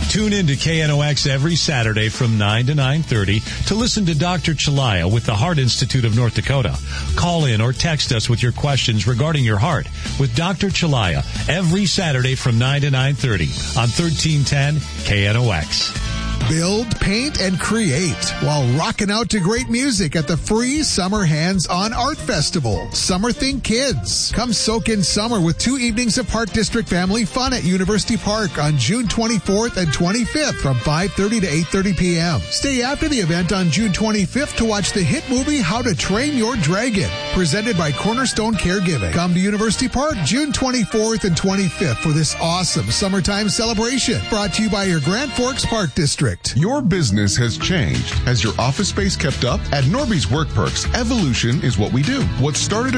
Tune in to KNOX every Saturday from 9 to 9:30 to listen to Dr. Chalaya with the Heart Institute of North Dakota. Call in or text us with your questions regarding your heart with Dr. Chalaya every Saturday from 9 to 9:30 on 1310 KNOX. Build, paint, and create while rocking out to great music at the free Summer Hands-On Art Festival. Summer Think Kids. Come soak in summer with 2 evenings of Park District family fun at University Park on June 24th and 25th from 5:30 to 8:30 p.m. Stay after the event on June 25th to watch the hit movie How to Train Your Dragon, presented by Cornerstone Caregiving. Come to University Park June 24th and 25th for this awesome summertime celebration. Brought to you by your Grand Forks Park District. Your business has changed. Has your office space kept up? At Norby's Work Perks, evolution is what we do. What started